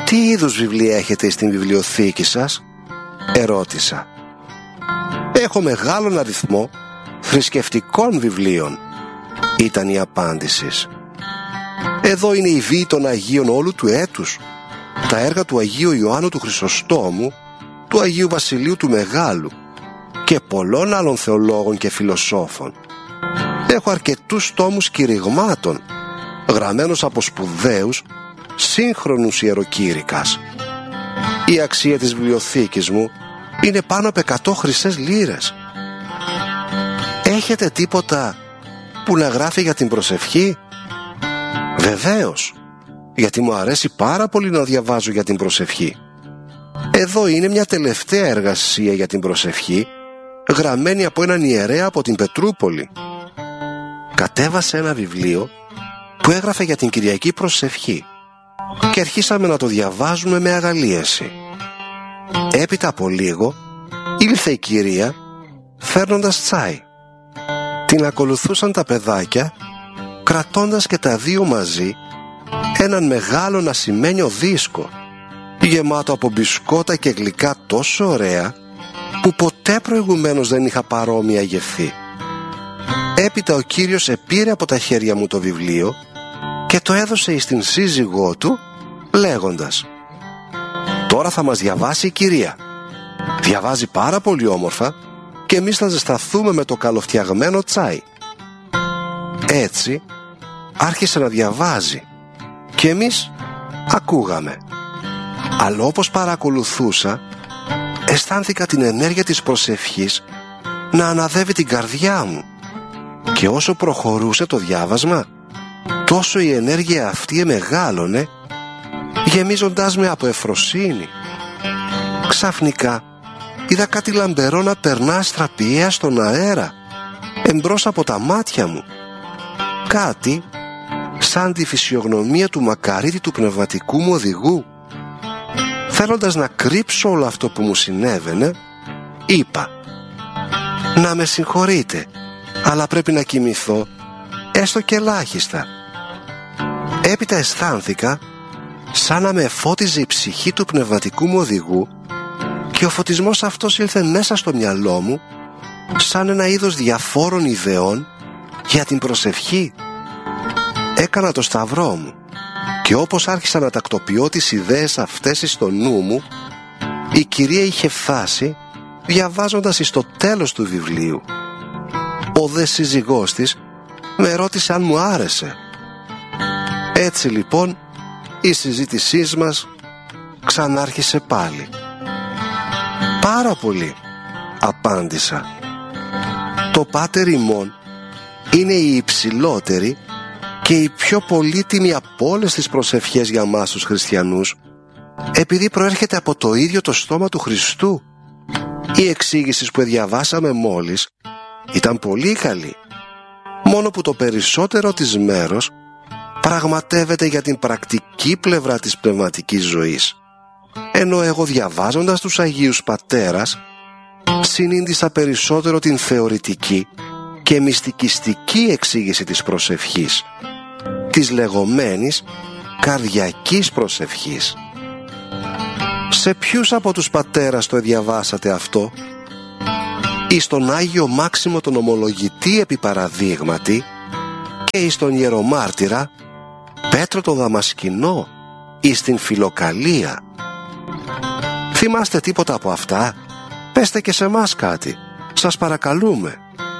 «Τι είδους βιβλία έχετε στην βιβλιοθήκη σας?» ερώτησα. «Έχω μεγάλον αριθμό θρησκευτικών βιβλίων», ήταν η απάντηση. «Εδώ είναι η βίη των Αγίων όλου του έτους, τα έργα του Αγίου Ιωάννου του Χρυσοστόμου, του Αγίου Βασιλείου του Μεγάλου και πολλών άλλων θεολόγων και φιλοσόφων. Έχω αρκετούς τόμους κηρυγμάτων, γραμμένους από σπουδαίους σύγχρονους ιεροκήρυκας. Η αξία της βιβλιοθήκης μου είναι πάνω από 100 χρυσές λίρες. Έχετε τίποτα που να γράφει για την προσευχή?» «Βεβαίως, γιατί μου αρέσει πάρα πολύ να διαβάζω για την προσευχή. Εδώ είναι μια τελευταία εργασία για την προσευχή, γραμμένη από έναν ιερέα από την Πετρούπολη». Κατέβασε ένα βιβλίο που έγραφε για την Κυριακή προσευχή και αρχίσαμε να το διαβάζουμε με αγαλίαση. Έπειτα από λίγο ήλθε η κυρία φέρνοντας τσάι. Την ακολουθούσαν τα παιδάκια, κρατώντας και τα δύο μαζί έναν μεγάλο ασημένιο δίσκο, γεμάτο από μπισκότα και γλυκά τόσο ωραία που ποτέ προηγουμένως δεν είχα παρόμοια γευθεί. Έπειτα ο κύριος επήρε από τα χέρια μου το βιβλίο και το έδωσε στην σύζυγό του, λέγοντας: «Τώρα θα μας διαβάσει η κυρία. Διαβάζει πάρα πολύ όμορφα και εμείς θα ζεσταθούμε με το καλοφτιαγμένο τσάι». Έτσι άρχισε να διαβάζει και εμείς ακούγαμε. Αλλά όπως παρακολουθούσα, αισθάνθηκα την ενέργεια της προσευχής να αναδεύει την καρδιά μου, και όσο προχωρούσε το διάβασμα, τόσο η ενέργεια αυτή εμεγάλωνε, γεμίζοντάς με από ευφροσύνη. Ξαφνικά είδα κάτι λαμπερό να περνά αστραπιαία στον αέρα εμπρός από τα μάτια μου. Κάτι σαν τη φυσιογνωμία του μακαρίτη του πνευματικού μου οδηγού. Θέλοντας να κρύψω όλο αυτό που μου συνέβαινε, είπα: «Να με συγχωρείτε, αλλά πρέπει να κοιμηθώ, έστω και ελάχιστα». Έπειτα αισθάνθηκα σαν να με εφώτιζε η ψυχή του πνευματικού μου οδηγού και ο φωτισμός αυτός ήλθε μέσα στο μυαλό μου σαν ένα είδος διαφόρων ιδεών για την προσευχή. Έκανα το σταυρό μου και όπως άρχισα να τακτοποιώ τις ιδέες αυτές στο νου μου, η κυρία είχε φτάσει διαβάζοντας στο τέλος του βιβλίου. Ο δε σύζυγός της με ρώτησε αν μου άρεσε. Έτσι λοιπόν η συζήτησή μας ξανάρχισε πάλι. «Πάρα πολύ», απάντησα. «Το Πάτερ ημών είναι η υψηλότερη και η πιο πολύτιμη από όλες τις προσευχές για μας τους χριστιανούς, επειδή προέρχεται από το ίδιο το στόμα του Χριστού. Η εξήγηση που διαβάσαμε μόλις ήταν πολύ καλή, μόνο που το περισσότερο της μέρος πραγματεύεται για την πρακτική πλευρά της πνευματικής ζωής, ενώ εγώ διαβάζοντας τους Αγίους Πατέρας συνήντησα περισσότερο την θεωρητική και μυστικιστική εξήγηση της προσευχής, της λεγόμενης καρδιακής προσευχής. Σε ποιους από τους πατέρας το διαβάσατε αυτό? Εις τον Άγιο Μάξιμο τον Ομολογητή επί παραδείγματι και εις τον Ιερομάρτυρα Πέτρο τον Δαμασκηνό εις την Φιλοκαλία. Θυμάστε τίποτα από αυτά? Πέστε και σε μας κάτι, σας παρακαλούμε.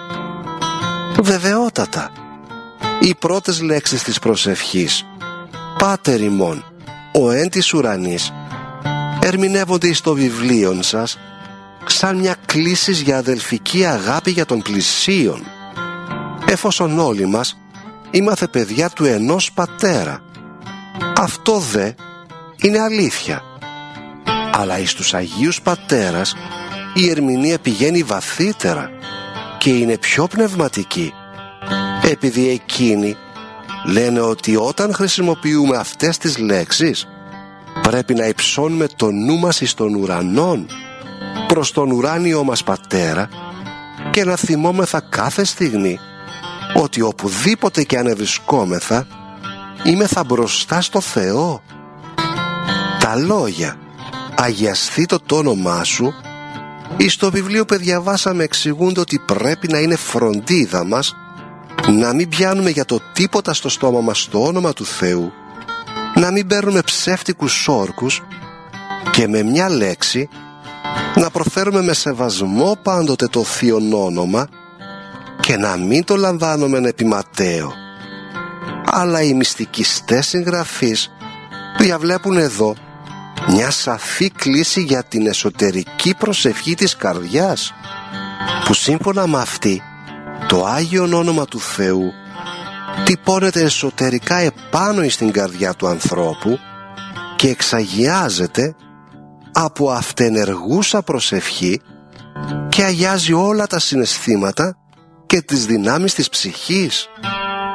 Βεβαιότατα. Οι πρώτες λέξεις της προσευχής, Πάτερ ημών, ο εν της ουρανής, ερμηνεύονται στο βιβλίο σας σαν μια κλήση για αδελφική αγάπη για τον πλησίον, εφόσον όλοι μας είμαστε παιδιά του ενός πατέρα. Αυτό δε είναι αλήθεια. Αλλά εις τους Αγίους Πατέρας η ερμηνεία πηγαίνει βαθύτερα και είναι πιο πνευματική, επειδή εκείνοι λένε ότι όταν χρησιμοποιούμε αυτές τις λέξεις πρέπει να υψώνουμε το νου μας εις τον ουρανόν, προς τον ουράνιο μας Πατέρα, και να θυμόμεθα κάθε στιγμή ότι οπουδήποτε και αν ευρισκόμεθα είμεθα μπροστά στο Θεό. Τα λόγια «αγιαστήτω το όνομά σου» εις το βιβλίο που διαβάσαμε εξηγούνται ότι πρέπει να είναι φροντίδα μας να μην πιάνουμε για το τίποτα στο στόμα μας το όνομα του Θεού, να μην παίρνουμε ψεύτικους όρκους και με μια λέξη να προφέρουμε με σεβασμό πάντοτε το θείον όνομα και να μην το λαμβάνουμε επιματέο. Αλλά οι μυστικιστές συγγραφείς διαβλέπουν εδώ μια σαφή κλίση για την εσωτερική προσευχή της καρδιάς, που σύμφωνα με αυτή το Άγιον όνομα του Θεού τυπώνεται εσωτερικά επάνω στην καρδιά του ανθρώπου και εξαγιάζεται από αυτενεργούσα προσευχή και αγιάζει όλα τα συναισθήματα και τις δυνάμεις της ψυχής.